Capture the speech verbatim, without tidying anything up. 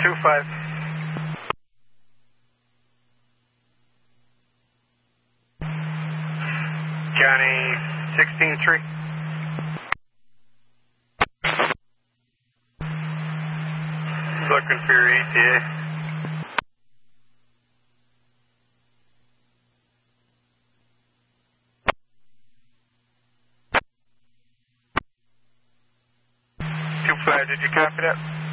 two five. Johnny sixteen three. Looking for your E T A. two five, did you copy that?